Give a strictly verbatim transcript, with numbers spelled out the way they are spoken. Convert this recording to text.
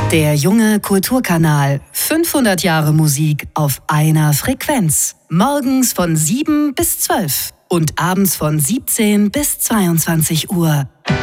Der junge Kulturkanal. fünfhundert Jahre Musik auf einer Frequenz. Morgens von sieben bis zwölf und abends von siebzehn bis zweiundzwanzig Uhr.